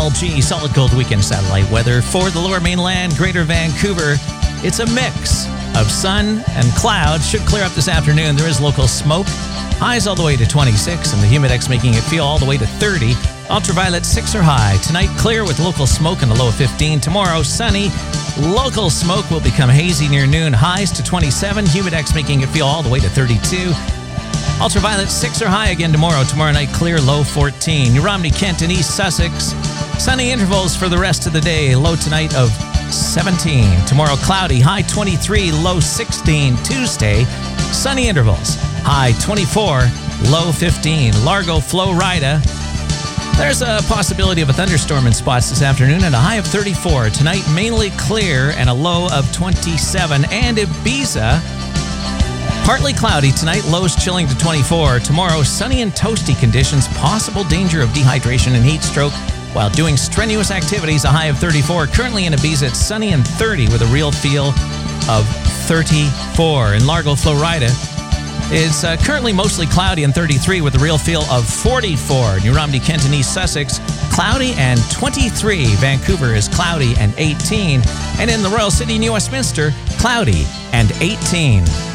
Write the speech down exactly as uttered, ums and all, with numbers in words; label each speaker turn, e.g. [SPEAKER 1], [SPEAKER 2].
[SPEAKER 1] L G Solid Gold Weekend satellite weather for the Lower Mainland, Greater Vancouver. It's a mix of sun and cloud. Should clear up this afternoon. There is local smoke. Highs all the way to twenty-six, and the humidex making it feel all the way to thirty. Ultraviolet six or high. Tonight, clear with local smoke and a low of fifteen. Tomorrow, sunny. Local smoke will become hazy near noon. Highs to twenty-seven. Humidex making it feel all the way to thirty-two. Ultraviolet six or high again tomorrow. Tomorrow night, clear, low fourteen. New Romney, Kent, and East Sussex. Sunny intervals for the rest of the day. Low tonight of seventeen. Tomorrow, cloudy, high twenty-three, low sixteen. Tuesday, sunny intervals. High twenty-four, low fifteen. Largo, Florida. There's a possibility of a thunderstorm in spots this afternoon and a high of thirty-four. Tonight, mainly clear and a low of twenty-seven. And Ibiza, partly cloudy tonight, lows chilling to twenty-four. Tomorrow, sunny and toasty conditions, possible danger of dehydration and heat stroke while doing strenuous activities, a high of thirty-four. Currently in Ibiza, it's sunny and thirty with a real feel of thirty-four. In Largo, Florida, it's uh, currently mostly cloudy and thirty-three with a real feel of forty-four. New Romney, Kent, and East Sussex, cloudy and twenty-three. Vancouver is cloudy and eighteen. And in the Royal City, New Westminster, cloudy and eighteen.